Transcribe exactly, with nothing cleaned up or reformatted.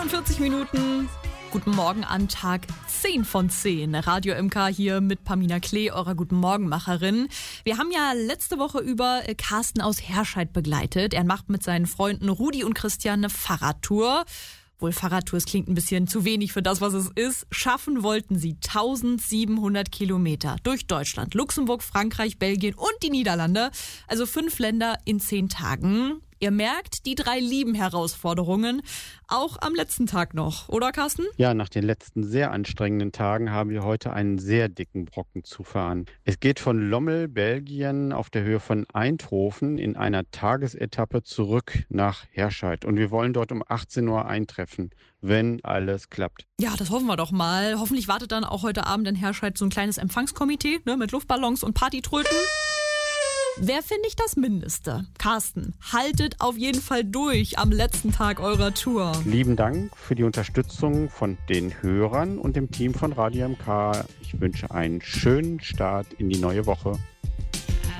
vierzig Minuten. Guten Morgen an Tag zehn von zehn. Radio M K hier mit Pamina Klee, eurer Guten Morgenmacherin. Wir haben ja letzte Woche über Carsten aus Herscheid begleitet. Er macht mit seinen Freunden Rudi und Christian eine Fahrradtour. Wohl Fahrradtour, es klingt ein bisschen zu wenig für das, was es ist. Schaffen wollten sie eintausendsiebenhundert Kilometer durch Deutschland, Luxemburg, Frankreich, Belgien und die Niederlande. Also fünf Länder in zehn Tagen. Ihr merkt, die drei lieben Herausforderungen, auch am letzten Tag noch, oder Carsten? Ja, nach den letzten sehr anstrengenden Tagen haben wir heute einen sehr dicken Brocken zu fahren. Es geht von Lommel, Belgien, auf der Höhe von Eindhoven in einer Tagesetappe zurück nach Herscheid. Und wir wollen dort um achtzehn Uhr eintreffen, wenn alles klappt. Ja, das hoffen wir doch mal. Hoffentlich wartet dann auch heute Abend in Herscheid so ein kleines Empfangskomitee, ne, mit Luftballons und Partytröten. Wer finde ich das Mindeste? Carsten, haltet auf jeden Fall durch am letzten Tag eurer Tour. Lieben Dank für die Unterstützung von den Hörern und dem Team von Radio M K. Ich wünsche einen schönen Start in die neue Woche.